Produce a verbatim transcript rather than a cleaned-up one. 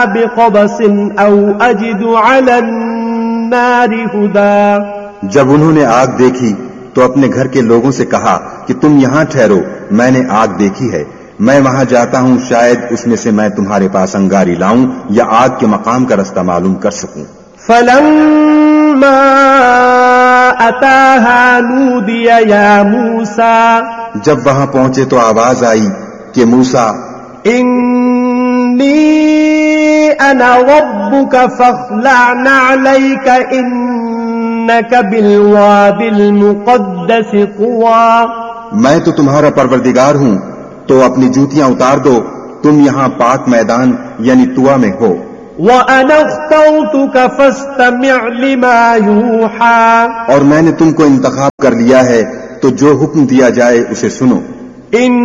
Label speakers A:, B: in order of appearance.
A: बिक़बसिन औ अजिदु अलन्नारि हुदा।
B: जब उन्होंने आग देखी तो अपने घर के लोगों से कहा कि तुम यहाँ ठहरो, मैंने आग देखी है, मैं वहां जाता हूँ, शायद उसमें से मैं तुम्हारे पास अंगारी लाऊं या आग के मकाम का रास्ता मालूम कर सकूं।
A: फलम्मा अताहा नूदिया या मूसा।
B: जब वहां पहुंचे तो आवाज आई कि मूसा,
A: इन्नी अना रब्बुका फख्लअन अलैका इन्नका बिलवादिल मुक़द्दस तुवा।
B: मैं तो तुम्हारा परवरदिगार हूं, तो अपनी जूतियां उतार दो, तुम यहाँ पाक मैदान यानी तुआ में हो।
A: व अना अख्तरतुका फस्तमिअ लिमा यूहा।
B: और मैंने तुमको इंतखाब कर लिया है, तो जो हुक्म दिया जाए उसे सुनो। इन